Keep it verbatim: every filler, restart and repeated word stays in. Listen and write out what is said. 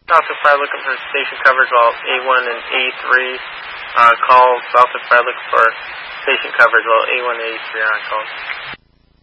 Southwest five looking for station coverage while A one and A three uh, call Southwest five looking for station coverage while A one and A three are on call.